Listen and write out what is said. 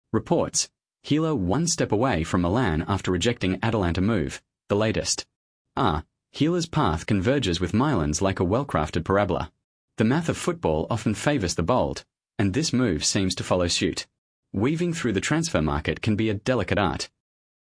Reports. Gila one step away from Milan after rejecting Atalanta move, the latest. Gila's path converges with Milan's like a well-crafted parabola. The math of football often favours the bold, and this move seems to follow suit. Weaving through the transfer market can be a delicate art.